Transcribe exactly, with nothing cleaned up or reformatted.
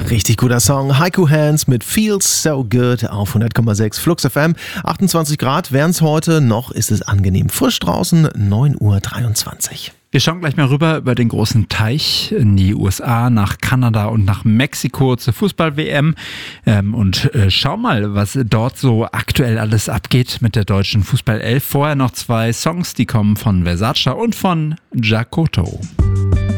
Richtig guter Song. Heiko Hands mit Feels So Good auf hundert Komma sechs Flux F M. achtundzwanzig Grad wären es heute, noch ist es angenehm frisch draußen, neun Uhr dreiundzwanzig. Wir schauen gleich mal rüber über den großen Teich in die U S A, nach Kanada und nach Mexiko zur Fußball-W M ähm, und äh, schau mal, was dort so aktuell alles abgeht mit der deutschen Fußball elf. Vorher noch zwei Songs, die kommen von Versace und von Jacoto.